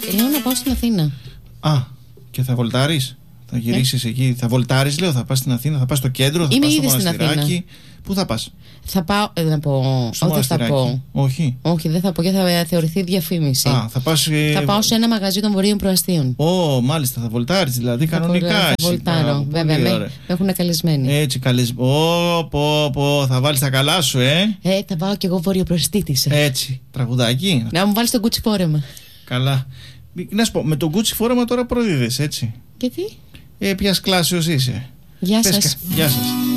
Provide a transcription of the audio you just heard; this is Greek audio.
Λέω να πάω στην Αθήνα. Α, και θα βολτάρεις? Θα γυρίσεις εκεί? Θα βολτάρεις, λέω, θα πας στην Αθήνα, θα πας στο κέντρο, θα πας στο μοναστηράκι? Πού θα πας? Θα πάω, να πω. Όχι, θα πω. Όχι. Όχι, δεν θα πω, γιατί θα θεωρηθεί διαφήμιση. Α, θα πας. Θα πάω σε ένα μαγαζί των Βορείων Προαστίων. Μάλιστα, θα βολτάρεις δηλαδή κανονικά. Θα βολτάρω, βέβαια. Με έχουν καλεσμένοι. Έτσι, θα βάλεις τα καλά σου, Θα πάω κι εγώ βορειοπροαστήτης. Έτσι, τραγουδάκι. Να μου βάλεις τον Gucci φόρεμα. Καλά. Να σου πω, με τον Gucci φόρεμα τώρα προδίδεις, έτσι. Γιατί? Ποιας κλάσεως είσαι? Γεια σας. Γεια σας.